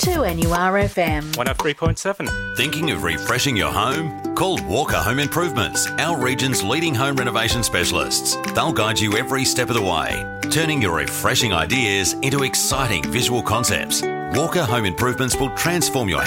2NURFM 103.7. Thinking of refreshing your home? Call Walker Home Improvements, our region's leading home renovation specialists. They'll guide you every step of the way, turning your refreshing ideas into exciting visual concepts. Walker Home Improvements will transform your